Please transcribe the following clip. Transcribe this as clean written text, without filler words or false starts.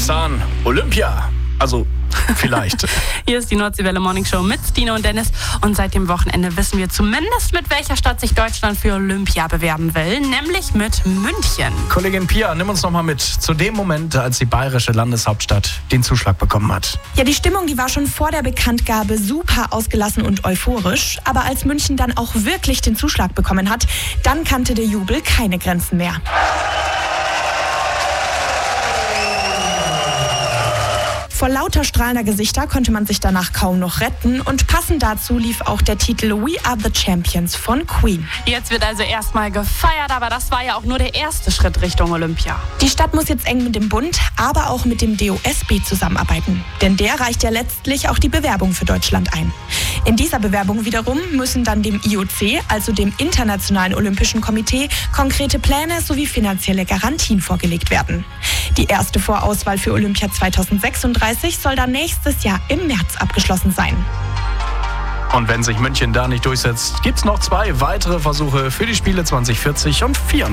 Zahn. Olympia. Also, vielleicht. Hier ist die Nordseewelle Morning Show mit Stine und Dennis. Und seit dem Wochenende wissen wir zumindest, mit welcher Stadt sich Deutschland für Olympia bewerben will. Nämlich mit München. Kollegin Pia, nimm uns noch mal mit zu dem Moment, als die bayerische Landeshauptstadt den Zuschlag bekommen hat. Ja, die Stimmung, die war schon vor der Bekanntgabe super ausgelassen und euphorisch. Aber als München dann auch wirklich den Zuschlag bekommen hat, dann kannte der Jubel keine Grenzen mehr. Vor lauter strahlender Gesichter konnte man sich danach kaum noch retten und passend dazu lief auch der Titel We Are the Champions von Queen. Jetzt wird also erstmal gefeiert, aber das war ja auch nur der erste Schritt Richtung Olympia. Die Stadt muss jetzt eng mit dem Bund, aber auch mit dem DOSB zusammenarbeiten. Denn der reicht ja letztlich auch die Bewerbung für Deutschland ein. In dieser Bewerbung wiederum müssen dann dem IOC, also dem Internationalen Olympischen Komitee, konkrete Pläne sowie finanzielle Garantien vorgelegt werden. Die erste Vorauswahl für Olympia 2036 soll dann nächstes Jahr im März abgeschlossen sein. Und wenn sich München da nicht durchsetzt, gibt's noch 2 weitere Versuche für die Spiele 2040 und 2024.